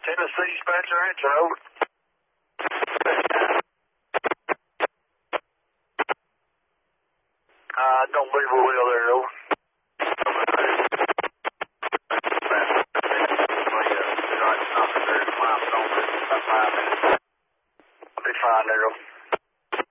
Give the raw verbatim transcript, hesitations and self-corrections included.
Tennessee dispatcher answer, over. I don't believe we will there, over. I'll be fine there, over.